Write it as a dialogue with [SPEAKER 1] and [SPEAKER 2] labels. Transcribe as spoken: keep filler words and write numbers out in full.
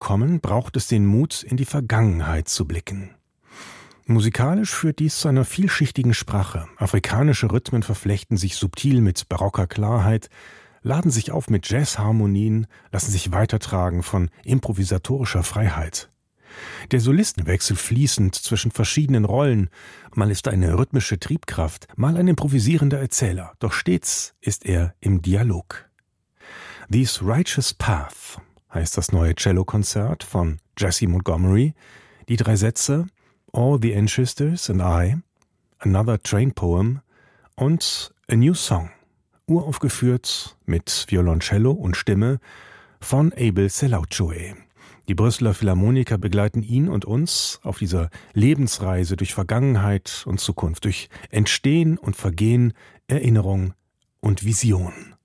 [SPEAKER 1] bekommen, braucht es den Mut, in die Vergangenheit zu blicken. Musikalisch führt dies zu einer vielschichtigen Sprache. Afrikanische Rhythmen verflechten sich subtil mit barocker Klarheit, laden sich auf mit Jazzharmonien, lassen sich weitertragen von improvisatorischer Freiheit. Der Solisten wechselt fließend zwischen verschiedenen Rollen, mal ist er eine rhythmische Triebkraft, mal ein improvisierender Erzähler, doch stets ist er im Dialog. This Righteous Path heißt das neue Cellokonzert von Jessie Montgomery. Die drei Sätze All the Ancestors and I, Another Train Poem und A New Song, uraufgeführt mit Violoncello und Stimme von Abel Selauchoe. Die Brüsseler Philharmoniker begleiten ihn und uns auf dieser Lebensreise durch Vergangenheit und Zukunft, durch Entstehen und Vergehen, Erinnerung und Vision.